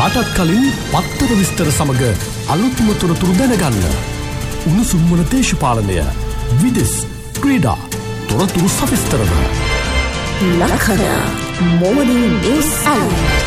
කාටත් කලින් පත්තර විස්තර සමග අලුත්ම තොරතුරු දැනගන්න. උණුසුම්වන දේශපාලනය, විදෙස්, ක්‍රීඩා, තොරතුරු සවිස්තරව. ලක්හන මොවනින් නිවුස් ඇලර්ට්.